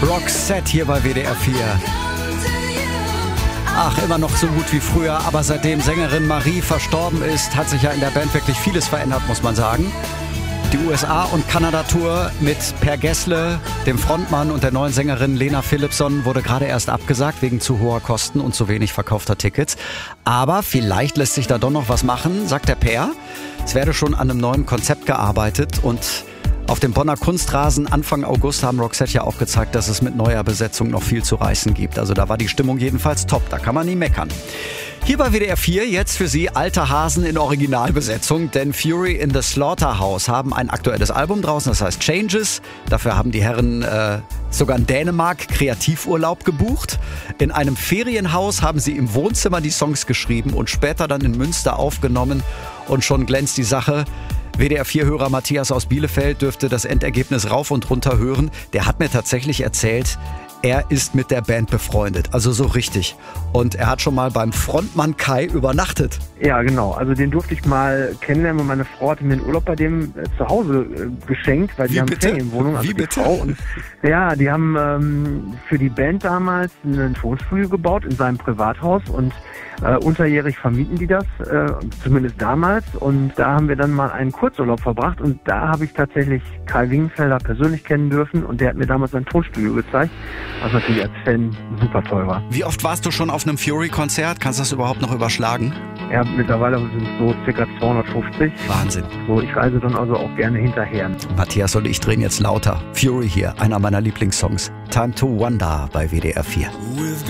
Roxette hier bei WDR 4. Ach, immer noch so gut wie früher, aber seitdem Sängerin Marie verstorben ist, hat sich ja in der Band wirklich vieles verändert, muss man sagen. Die USA- und Kanada-Tour mit Per Gessle, dem Frontmann, und der neuen Sängerin Lena Philipsson wurde gerade erst abgesagt wegen zu hoher Kosten und zu wenig verkaufter Tickets. Aber vielleicht lässt sich da doch noch was machen, sagt der Per. Es werde schon an einem neuen Konzept gearbeitet und auf dem Bonner Kunstrasen Anfang August haben Roxette ja auch gezeigt, dass es mit neuer Besetzung noch viel zu reißen gibt. Also da war die Stimmung jedenfalls top, da kann man nie meckern. Hier bei WDR 4 jetzt für Sie alte Hasen in Originalbesetzung, denn Fury in the Slaughterhouse haben ein aktuelles Album draußen, das heißt Changes. Dafür haben die Herren sogar in Dänemark Kreativurlaub gebucht. In einem Ferienhaus haben sie im Wohnzimmer die Songs geschrieben und später dann in Münster aufgenommen und schon glänzt die Sache. WDR-4-Hörer Matthias aus Bielefeld dürfte das Endergebnis rauf und runter hören. Der hat mir tatsächlich erzählt, er ist mit der Band befreundet, also so richtig. Und er hat schon mal beim Frontmann Kai übernachtet. Ja, genau. Also den durfte ich mal kennenlernen und meine Frau hat mir den Urlaub bei dem zu Hause geschenkt, weil die haben eine Ferienwohnung. Also Wie bitte? Frau und, ja, die haben für die Band damals ein Tonstudio gebaut in seinem Privathaus und unterjährig vermieten die das, zumindest damals. Und da haben wir dann mal einen Kurzurlaub verbracht und da habe ich tatsächlich Kai Wingenfelder persönlich kennen dürfen und der hat mir damals sein Tonstudio gezeigt, was natürlich als Fan super toll war. Wie oft warst du schon auf einem Fury-Konzert? Kannst du das überhaupt noch überschlagen? Ja, mittlerweile sind es so ca. 250. Wahnsinn. So, ich reise dann also auch gerne hinterher. Matthias und ich drehen jetzt lauter. Fury hier, einer meiner Lieblingssongs. Time to Wonder bei WDR 4.